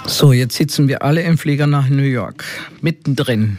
So, jetzt sitzen wir alle im Flieger nach New York, mittendrin.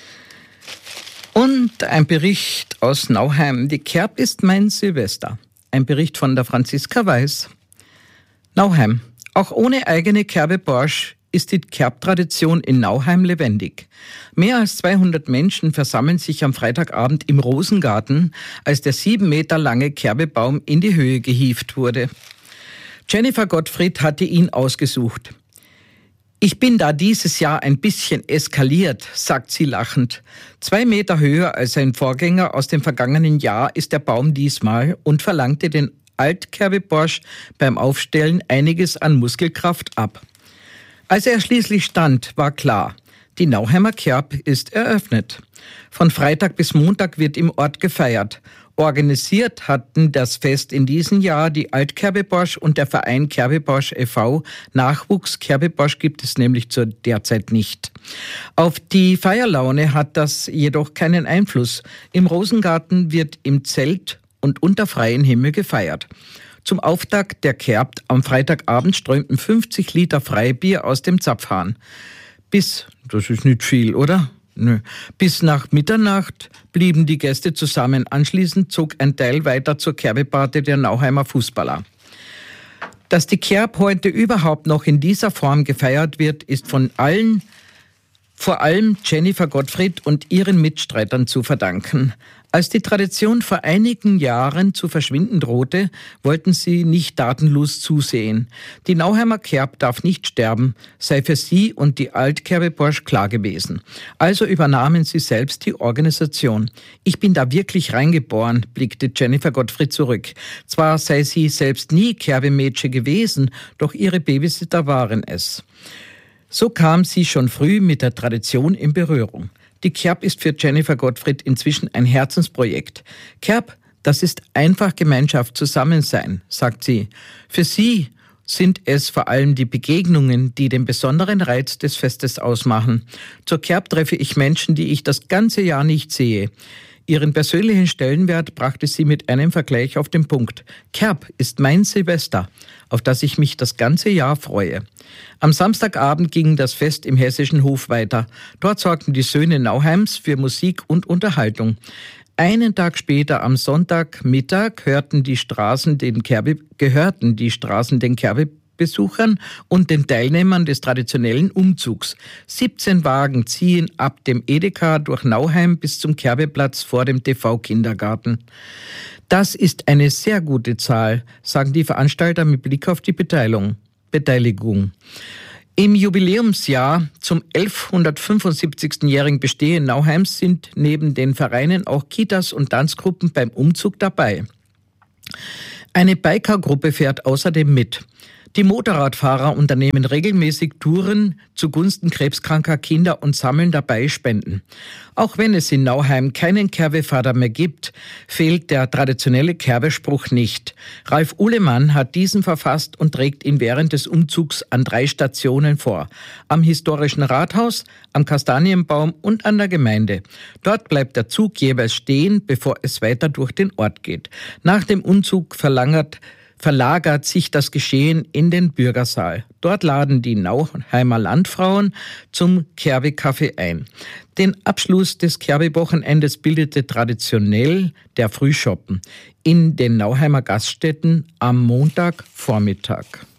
Und ein Bericht aus Nauheim. Die Kerb ist mein Silvester. Ein Bericht von der Franziska Weiß. Nauheim. Auch ohne eigene Kerbe-Borsch ist die Kerbtradition in Nauheim lebendig. Mehr als 200 Menschen versammeln sich am Freitagabend im Rosengarten, als der 7 Meter lange Kerbebaum in die Höhe gehievt wurde. Jennifer Gottfried hatte ihn ausgesucht. Ich bin da dieses Jahr ein bisschen eskaliert, sagt sie lachend. 2 Meter höher als sein Vorgänger aus dem vergangenen Jahr ist der Baum diesmal und verlangte den Altkerbeborsch beim Aufstellen einiges an Muskelkraft ab. Als er schließlich stand, war klar, die Nauheimer Kerb ist eröffnet. Von Freitag bis Montag wird im Ort gefeiert. Organisiert hatten das Fest in diesem Jahr die Altkerbeborsch und der Verein Kerbeborsch e.V. Nachwuchs Kerbeborsch gibt es nämlich zur derzeit nicht. Auf die Feierlaune hat das jedoch keinen Einfluss. Im Rosengarten wird im Zelt und unter freiem Himmel gefeiert. Zum Auftakt der Kerb am Freitagabend strömten 50 Liter Freibier aus dem Zapfhahn. Das ist nicht viel, oder? Nö. Bis nach Mitternacht blieben die Gäste zusammen. Anschließend zog ein Teil weiter zur Kerbeparty der Nauheimer Fußballer. Dass die Kerb heute überhaupt noch in dieser Form gefeiert wird, ist vor allem Jennifer Gottfried und ihren Mitstreitern zu verdanken. Als die Tradition vor einigen Jahren zu verschwinden drohte, wollten sie nicht tatenlos zusehen. Die Nauheimer Kerb darf nicht sterben, sei für sie und die Altkerbeborsch klar gewesen. Also übernahmen sie selbst die Organisation. Ich bin da wirklich reingeboren, blickte Jennifer Gottfried zurück. Zwar sei sie selbst nie Kerbemädchen gewesen, doch ihre Babysitter waren es. So kam sie schon früh mit der Tradition in Berührung. Die Kerb ist für Jennifer Gottfried inzwischen ein Herzensprojekt. Kerb, das ist einfach Gemeinschaft, Zusammensein, sagt sie. Für sie sind es vor allem die Begegnungen, die den besonderen Reiz des Festes ausmachen. Zur Kerb treffe ich Menschen, die ich das ganze Jahr nicht sehe. Ihren persönlichen Stellenwert brachte sie mit einem Vergleich auf den Punkt. Kerb ist mein Silvester, auf das ich mich das ganze Jahr freue. Am Samstagabend ging das Fest im Hessischen Hof weiter. Dort sorgten die Söhne Nauheims für Musik und Unterhaltung. Einen Tag später, am Sonntagmittag, gehörten die Straßen den Kerbebesuchern und den Teilnehmern des traditionellen Umzugs. 17 Wagen ziehen ab dem Edeka durch Nauheim bis zum Kerbeplatz vor dem TV-Kindergarten. Das ist eine sehr gute Zahl, sagen die Veranstalter mit Blick auf die Beteiligung. Im Jubiläumsjahr zum 1175-jährigen Bestehen Nauheims sind neben den Vereinen auch Kitas und Tanzgruppen beim Umzug dabei. Eine Bikergruppe fährt außerdem mit. Die Motorradfahrer unternehmen regelmäßig Touren zugunsten krebskranker Kinder und sammeln dabei Spenden. Auch wenn es in Nauheim keinen Kerbevater mehr gibt, fehlt der traditionelle Kerbespruch nicht. Ralf Uhlemann hat diesen verfasst und trägt ihn während des Umzugs an 3 Stationen vor. Am historischen Rathaus, am Kastanienbaum und an der Gemeinde. Dort bleibt der Zug jeweils stehen, bevor es weiter durch den Ort geht. Nach dem Umzug verlagert sich das Geschehen in den Bürgersaal. Dort laden die Nauheimer Landfrauen zum Kerbekaffee ein. Den Abschluss des Kerbewochenendes bildete traditionell der Frühschoppen in den Nauheimer Gaststätten am Montagvormittag.